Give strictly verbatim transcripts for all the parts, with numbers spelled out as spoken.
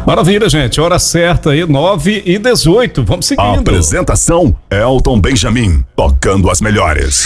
Maravilha, gente. Hora certa aí, nove e dezoito. Vamos seguindo. Apresentação: Elton Benjamin, tocando as melhores.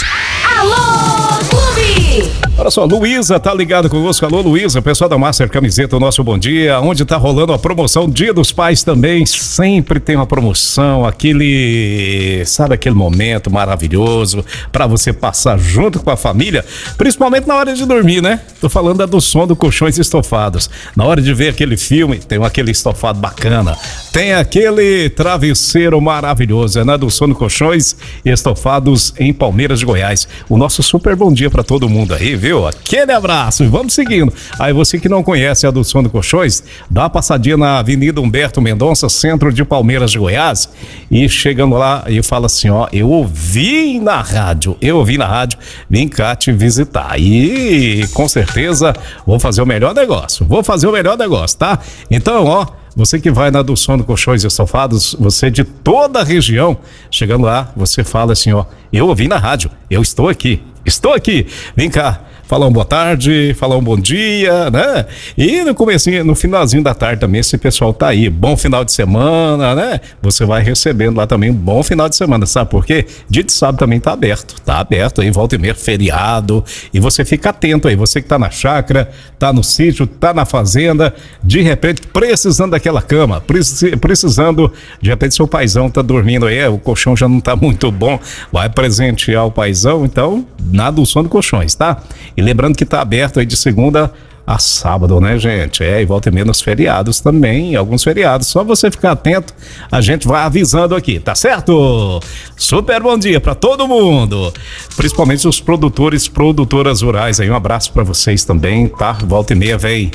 Alô, Clube! Olha só, Luísa tá ligada conosco. Alô, Luísa, pessoal da Master Camiseta, o nosso bom dia. Onde tá rolando a promoção Dia dos Pais também. Sempre tem uma promoção, aquele, sabe, aquele momento maravilhoso pra você passar junto com a família, principalmente na hora de dormir, né? Tô falando da do som do Colchões Estofados. Na hora de ver aquele filme, tem aquele estofado bacana. Tem aquele travesseiro maravilhoso, é na do som do Colchões Estofados em Palmeiras de Goiás. O nosso super bom dia pra todo mundo aí, viu? Aquele abraço e vamos seguindo. Aí você que não conhece a do Som do Colchões, dá uma passadinha na Avenida Humberto Mendonça, centro de Palmeiras de Goiás, e chegando lá e fala assim, ó, eu ouvi na rádio, eu ouvi na rádio, vem cá te visitar e com certeza vou fazer o melhor negócio, vou fazer o melhor negócio, tá? Então, ó, você que vai na do Som do Colchões Estofados, você de toda a região, chegando lá, você fala assim, ó, eu ouvi na rádio, eu estou aqui, estou aqui, vem cá. Falar um boa tarde, falar um bom dia, né? E no comecinho, no finalzinho da tarde também, esse pessoal tá aí. Bom final de semana, né? Você vai recebendo lá também um bom final de semana, sabe por quê? Dia de sábado também tá aberto, tá aberto aí, volta e meia, feriado. E você fica atento aí, você que tá na chácara, tá no sítio, tá na fazenda, de repente precisando daquela cama, precisando, de repente seu paizão tá dormindo aí, o colchão já não tá muito bom, vai presentear o paizão, então, nada do Som do Colchões, tá? E lembrando que tá aberto aí de segunda a sábado, né, gente? É, e volta e meia nos feriados também, alguns feriados. Só você ficar atento, a gente vai avisando aqui, tá certo? Super bom dia pra todo mundo, principalmente os produtores, produtoras rurais aí. Um abraço pra vocês também, tá? Volta e meia vem...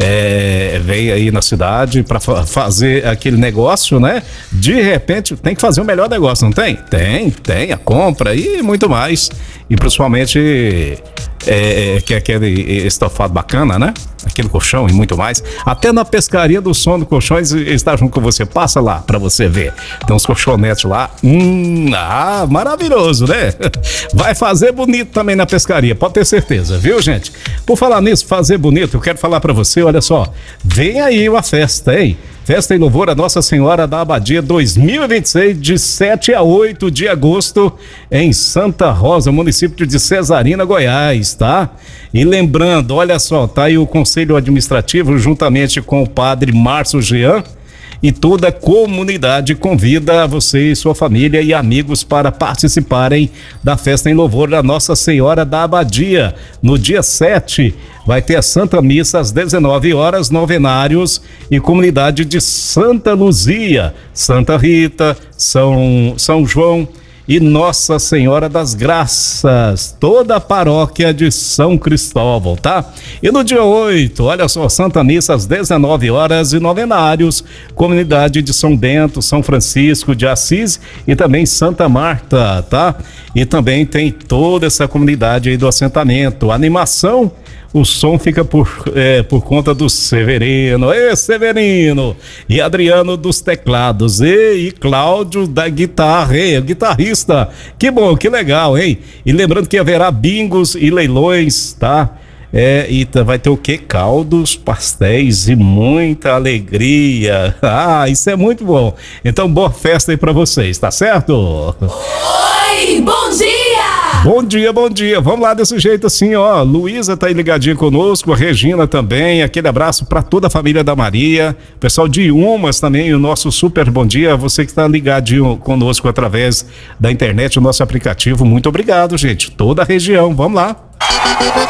É, veio aí na cidade para fa- fazer aquele negócio, né? De repente tem que fazer o melhor negócio, não tem? Tem, tem a compra e muito mais. E principalmente é, que é aquele estofado bacana, né? Aquele colchão e muito mais. Até na pescaria do Som do Colchões está junto com você. Passa lá para você ver. Tem uns colchonetes lá. Hum, ah, maravilhoso, né? Vai fazer bonito também na pescaria, pode ter certeza, viu, gente? Por falar nisso, fazer bonito, eu quero falar para você, olha só. Vem aí uma festa, hein? Festa em louvor a Nossa Senhora da Abadia dois mil e vinte e seis, de sete a oito de agosto, em Santa Rosa, município de Cesarina, Goiás, tá? E lembrando, olha só, tá aí o Conselho Administrativo, juntamente com o padre Márcio Jean, e toda a comunidade convida você e sua família e amigos para participarem da festa em louvor da Nossa Senhora da Abadia. No dia sete, vai ter a Santa Missa às dezenove horas, novenários e comunidade de Santa Luzia, Santa Rita, São, São João e Nossa Senhora das Graças, toda a paróquia de São Cristóvão, tá? E no dia oito, olha só, Santa Missa às dezenove horas e novenários, comunidade de São Bento, São Francisco de Assis e também Santa Marta, tá? E também tem toda essa comunidade aí do assentamento, animação. O som fica por, é, por conta do Severino, Ê Severino, e Adriano dos teclados, e, e Cláudio da guitarra, e, guitarrista, que bom, que legal, hein? E lembrando que haverá bingos e leilões, tá? É, e vai ter o quê? Caldos, pastéis e muita alegria. Ah, isso é muito bom. Então, boa festa aí pra vocês, tá certo? Oi, bom dia! Bom dia, bom dia. Vamos lá desse jeito assim, ó. Luísa tá aí ligadinha conosco, a Regina também. Aquele abraço pra toda a família da Maria. Pessoal de Umas também, o nosso super bom dia. Você que tá ligadinho conosco através da internet, o nosso aplicativo. Muito obrigado, gente. Toda a região. Vamos lá.